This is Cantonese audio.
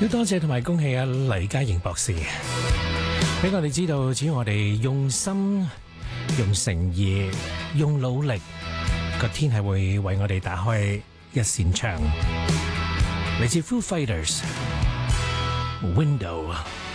要多謝同埋恭喜黎嘉瑩博士，俾我哋知道，只要我哋用心、用誠意、用努力，個天係會為我哋打開一扇窗。嚟自 Foo Fighters Window。